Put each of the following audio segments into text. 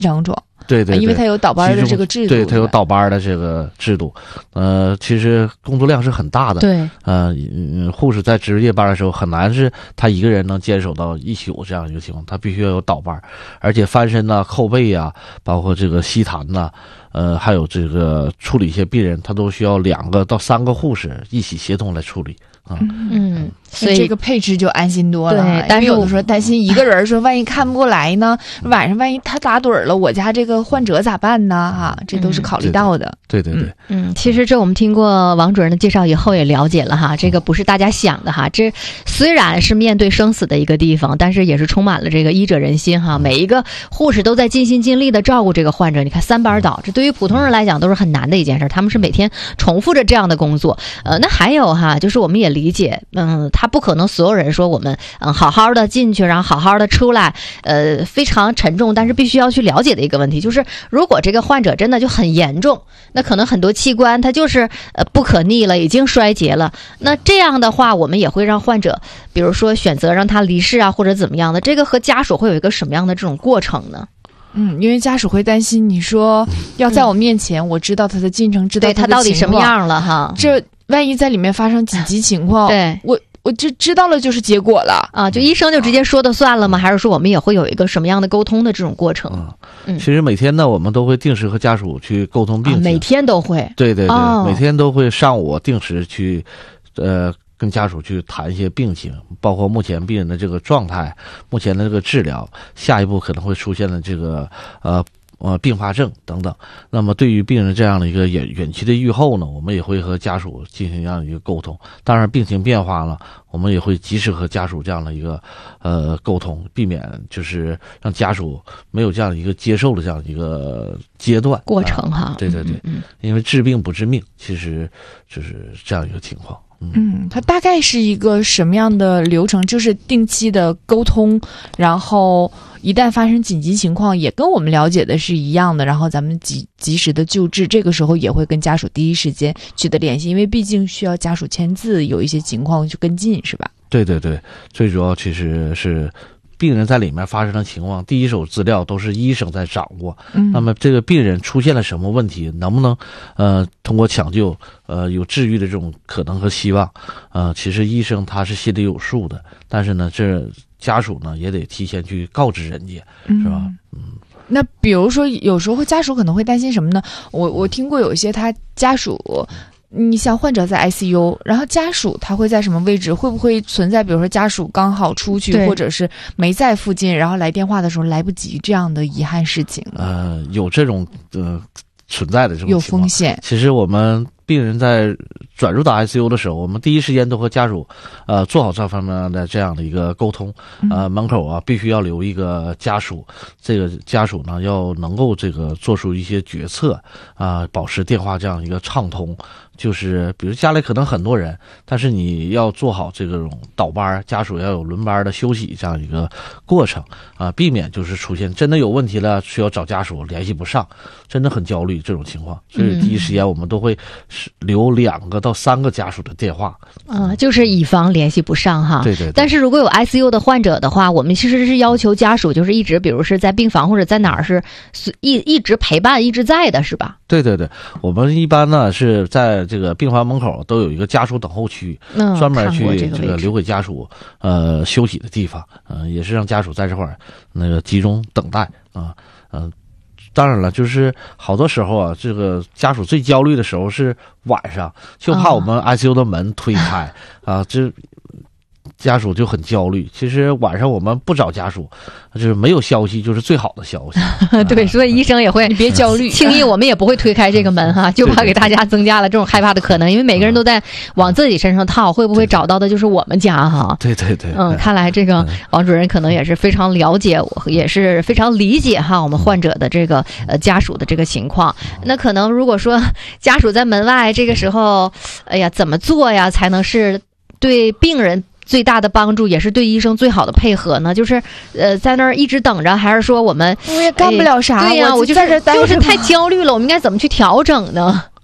症状。 对对对， 因为它有倒班的这个制度， 对，它有倒班的这个制度。其实工作量是很大的。 对， 护士在值夜班的时候很难是他一个人能坚守到1宿这样一个情况，他必须要有倒班，而且翻身呐、扣背呀，包括这个吸痰呐，还有这个处理一些病人，他都需要2个到3个护士一起协同来处理。 所以这个配置就安心多了。 对，但是有的时候担心一个人说万一看不过来呢，晚上万一他打盹了，我家这个患者咋办呢？哈，这都是考虑到的。 对对对。 其实这我们听过王主任的介绍以后也了解了哈，这个不是大家想的哈，这虽然是面对生死的一个地方，但是也是充满了这个医者仁心哈，每一个护士都在尽心尽力的照顾这个患者。你看3班倒，这对于普通人来讲都是很难的一件事，他们是每天重复着这样的工作。那还有哈，就是我们也理解，他不可能所有人说我们好好的进去，然后好好的出来，非常沉重，但是必须要去了解的一个问题就是，如果这个患者真的就很严重，那可能很多器官它就是不可逆了，已经衰竭了。那这样的话，我们也会让患者，比如说选择让他离世啊，或者怎么样的，这个和家属会有一个什么样的这种过程呢？ 因为家属会担心，你说要在我面前，我知道他的进程，知道他到底什么样了哈。 这万一在里面发生紧急情况， 对， 我就知道了，就是结果了啊！就医生就直接说的算了吗？还是说我们也会有一个什么样的沟通的这种过程？ 其实每天呢，我们都会定时和家属去沟通病情， 每天都会。 对对对，每天都会上午定时去，跟家属去谈一些病情，包括目前病人的这个状态，目前的这个治疗，下一步可能会出现的这个并发症等等。那么对于病人这样的一个远期的预后呢，我们也会和家属进行这样一个沟通。当然病情变化了，我们也会及时和家属这样的一个沟通，避免就是让家属没有这样一个接受的这样一个阶段过程哈。 对对对，因为治病不治命，其实就是这样一个情况。 它大概是一个什么样的流程？就是定期的沟通，然后一旦发生紧急情况，也跟我们了解的是一样的，然后咱们及时的救治。这个时候也会跟家属第一时间取得联系，因为毕竟需要家属签字，有一些情况去跟进，是吧？对对对，最主要其实是病人在里面发生的情况，第一手资料都是医生在掌握。那么这个病人出现了什么问题，能不能通过抢救有治愈的这种可能和希望，其实医生他是心里有数的，但是呢，这家属呢也得提前去告知人家，是吧？那比如说有时候家属可能会担心什么呢？我听过有一些他家属。你像患者在 ICU， 然后家属他会在什么位置？会不会存在比如说家属刚好出去，或者是没在附近，然后来电话的时候来不及这样的遗憾事情？有这种存在的这种情况，有风险。其实我们病人在转入到 ICU 的时候，我们第一时间都和家属做好这方面的这样的一个沟通。门口必须要留一个家属，这个家属呢要能够这个做出一些决策保持电话这样一个畅通。就是比如家里可能很多人，但是你要做好这种倒班，家属要有轮班的休息这样一个过程避免就是出现真的有问题了需要找家属联系不上，真的很焦虑这种情况。所以第一时间我们都会留2个到3个家属的电话就是以防联系不上哈。对对对。但是如果有 ICU 的患者的话，我们其实是要求家属就是一直比如是在病房或者在哪儿是一直陪伴一直在的，是吧？对对对，我们一般呢是在这个病房门口都有一个家属等候区，专门去这个留给家属休息的地方，也是让家属在这块儿那个集中等待当然了，就是好多时候这个家属最焦虑的时候是晚上，就怕我们 ICU 的门推开这家属就很焦虑。其实晚上我们不找家属，就是没有消息就是最好的消息对，所以医生也会你别焦虑，轻易我们也不会推开这个门哈，就怕给大家增加了这种害怕的可能，因为每个人都在往自己身上套，会不会找到的就是我们家哈。对对对。看来这个王主任可能也是非常了解我，也是非常理解哈我们患者的这个家属的这个情况。那可能如果说家属在门外，这个时候哎呀怎么做呀才能是对病人最大的帮助，也是对医生最好的配合呢？就是在那儿一直等着，还是说我们也干不了啥？对呀，我就在这就是太焦虑了，我们应该怎么去调整呢？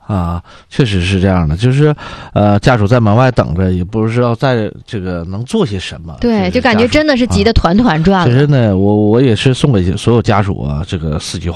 啊，确实是这样的，就是家属在门外等着，也不知道在这个能做些什么。 对，就感觉真的是急得团团转了。 其实呢，我也是送给所有家属啊，这个4句话。